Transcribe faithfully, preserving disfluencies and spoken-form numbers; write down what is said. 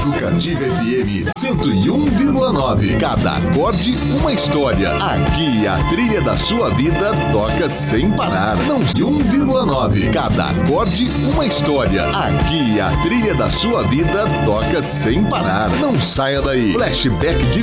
Educativa F M cento e um vírgula nove. Cada acorde, uma história. Aqui a trilha da sua vida toca sem parar. Não, um vírgula nove. Cada acorde, uma história. Aqui a trilha da sua vida toca sem parar. Não saia daí. Flashback de